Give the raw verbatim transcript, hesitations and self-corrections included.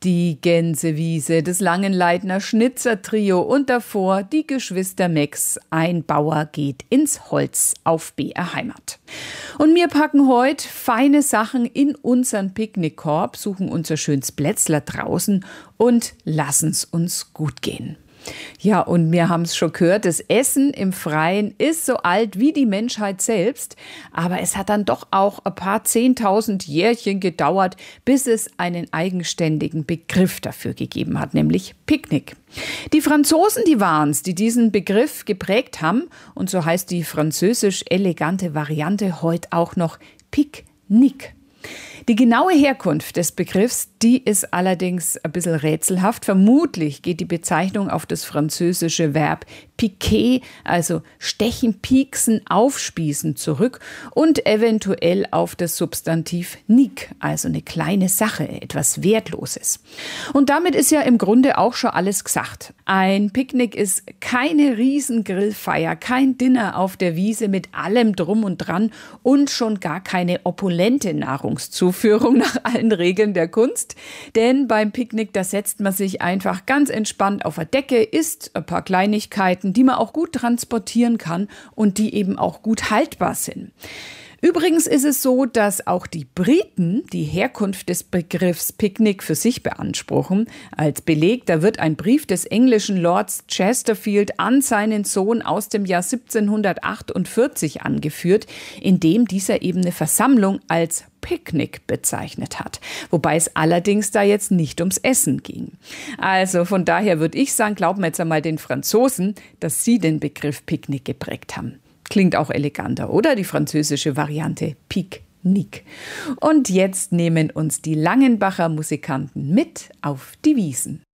Die Gänsewiese, das Langenleitner Schnitzertrio und davor die Geschwister Mex. Ein Bauer geht ins Holz auf B R Heimat. Und wir packen heute feine Sachen in unseren Picknickkorb, suchen unser schönes Plätzler draußen und lassen's uns gut gehen. Ja, und wir haben es schon gehört, das Essen im Freien ist so alt wie die Menschheit selbst, aber es hat dann doch auch ein paar zehntausend Jährchen gedauert, bis es einen eigenständigen Begriff dafür gegeben hat, nämlich Picknick. Die Franzosen, die waren's, die diesen Begriff geprägt haben, und so heißt die französisch elegante Variante heute auch noch Picknick. Die genaue Herkunft des Begriffs, die ist allerdings ein bisschen rätselhaft. Vermutlich geht die Bezeichnung auf das französische Verb piquer, also stechen, pieksen, aufspießen zurück und eventuell auf das Substantiv nique, also eine kleine Sache, etwas Wertloses. Und damit ist ja im Grunde auch schon alles gesagt. Ein Picknick ist keine Riesengrillfeier, kein Dinner auf der Wiese mit allem drum und dran und schon gar keine opulente Nahrungszuführung nach allen Regeln der Kunst. Denn beim Picknick, da setzt man sich einfach ganz entspannt auf eine Decke, isst ein paar Kleinigkeiten, die man auch gut transportieren kann und die eben auch gut haltbar sind. Übrigens ist es so, dass auch die Briten die Herkunft des Begriffs Picknick für sich beanspruchen. Als Beleg, da wird ein Brief des englischen Lords Chesterfield an seinen Sohn aus dem Jahr siebzehnhundertachtundvierzig angeführt, in dem dieser eben eine Versammlung als Picknick bezeichnet hat. Wobei es allerdings da jetzt nicht ums Essen ging. Also von daher würde ich sagen, glauben wir jetzt einmal den Franzosen, dass sie den Begriff Picknick geprägt haben. Klingt auch eleganter, oder? Die französische Variante Picknick. Und jetzt nehmen uns die Langenbacher Musikanten mit auf die Wiesn.